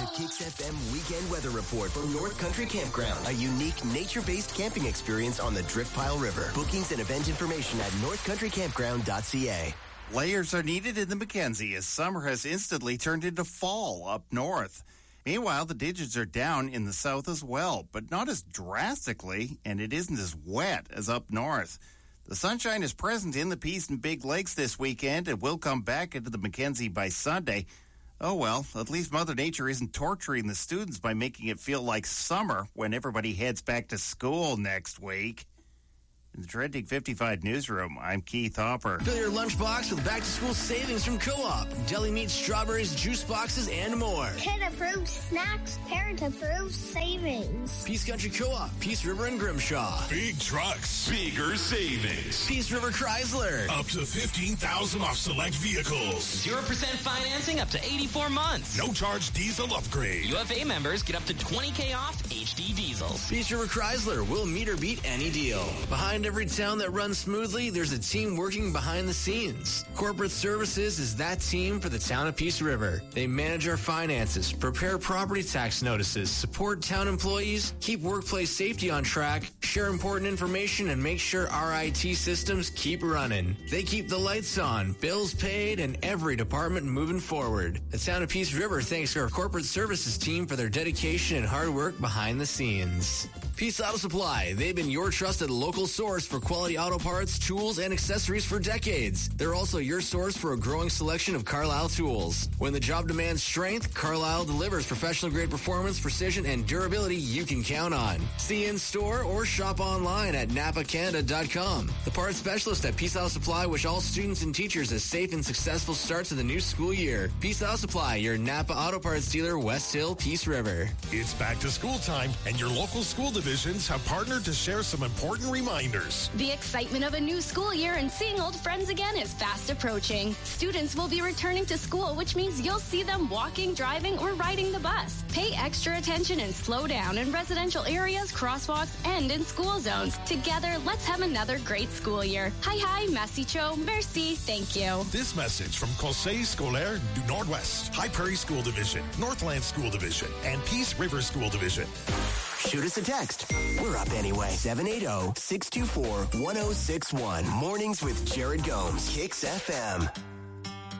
The Kicks FM Weekend Weather Report from North Country Campground. A unique nature-based camping experience on the Driftpile River. Bookings and event information at northcountrycampground.ca. Layers are needed in the Mackenzie as summer has instantly turned into fall up north. Meanwhile, the digits are down in the south as well, but not as drastically, and it isn't as wet as up north. The sunshine is present in the Peace and Big Lakes this weekend and will come back into the Mackenzie by Sunday. Oh well, at least Mother Nature isn't torturing the students by making it feel like summer when everybody heads back to school next week. In the Trending 55 newsroom, I'm Keith Hopper. Fill your lunchbox with back-to-school savings from Co-op. Deli meat, strawberries, juice boxes, and more. Kid-approved snacks, parent-approved savings. Peace Country Co-op, Peace River and Grimshaw. Big trucks, bigger savings. Peace River Chrysler. Up to $15,000 off select vehicles. 0% financing up to 84 months. No charge diesel upgrade. UFA members get up to $20K off HD diesels. Peace River Chrysler will meet or beat any deal. Behind every town that runs smoothly, there's a team working behind the scenes. Corporate Services is that team for the town of Peace River. They manage our finances, prepare property tax notices, support town employees, keep workplace safety on track, share important information, and make sure our IT systems keep running. They keep the lights on, bills paid, and every department moving forward. The town of Peace River thanks our Corporate Services team for their dedication and hard work behind the scenes. Peace Auto Supply. They've been your trusted local source for quality auto parts, tools, and accessories for decades. They're also your source for a growing selection of Carlisle tools. When the job demands strength, Carlisle delivers professional-grade performance, precision, and durability you can count on. See in-store or shop online at napacanada.com. The parts specialist at Peace Auto Supply wish all students and teachers a safe and successful start to the new school year. Peace Auto Supply, your Napa Auto Parts dealer, West Hill, Peace River. It's back to school time, and your local school divisions have partnered to share some important reminders. The excitement of a new school year and seeing old friends again is fast approaching. Students will be returning to school, which means you'll see them walking, driving, or riding the bus. Pay extra attention and slow down in residential areas, crosswalks, and in school zones. Together, let's have another great school year. Hi, merci, cho, merci, thank you. This message from Conseil Scolaire du Nord-Ouest, High Prairie School Division, Northland School Division, and Peace River School Division. Shoot us a text. We're up anyway. 780-624-1061. Mornings with Jared Gomes. Kicks FM.